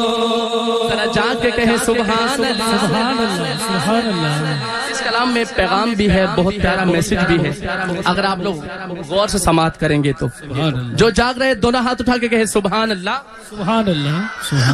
जरा जाके कहे सुभान अल्लाह, सुभान अल्लाह, सुभान अल्लाह। इस कलाम में पैगाम भी है, बहुत प्यारा मैसेज भी है। अगर आप लोग गौर से समाअत करेंगे तो जो जाग रहे दोनों हाथ उठा के कहे सुभान अल्लाह, सुभान अल्लाह।